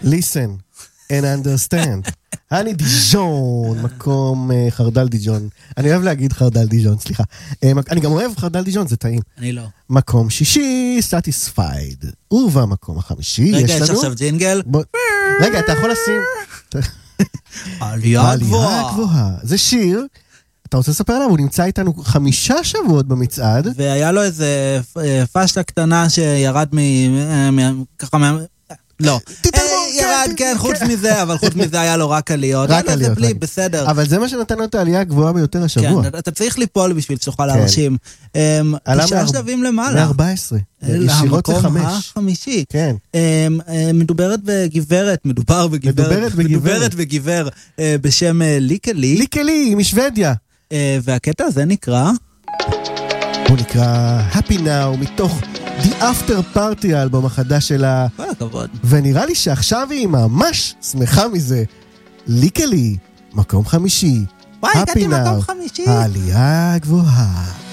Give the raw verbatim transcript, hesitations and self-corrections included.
listen and understand. אני דיז'ון, מקום חרדל דיז'ון. אני אוהב להגיד חרדל דיז'ון, סליחה. אני גם אוהב חרדל דיז'ון, זה טעים. אני לא. מקום שישי, satisfied. ובמקום החמישי, יש לנו... רגע, יש עכשיו ג'ינגל. רגע, אתה יכול לשים... עלייה גבוהה. גבוהה. זה שיר, אתה רוצה לספר עליו? הוא נמצא איתנו חמישה שבועות במצעד. והיה לו איזה פשטה קטנה שירד מ... ככה מה... לא. ירד, כן, חוץ מזה, אבל חוץ מזה היה לו רק עליות. רק עליות. זה בלי, בסדר. אבל זה מה שנתן לו את העלייה הגבוהה ביותר השבוע. כן, אתה צריך ליפול בשביל שתוכל להרשים. תשעה שלבים למעלה. מ-ארבע עשרה. ישירות לחמש. למקום החמישי. כן. מדוברת בגברת, מדובר בגברת. מדוברת בגבר בשם ליקלי. ליקלי, משוודיה. והקטע הזה נקרא... הוא נקרא Happy Now, מתוך The After Party, האלבום החדש שלה. כל הכבוד. ונראה לי שעכשיו היא ממש שמחה מזה. ליקלי, מקום חמישי. וואי, הגעתי מקום חמישי. העלייה הגבוהה.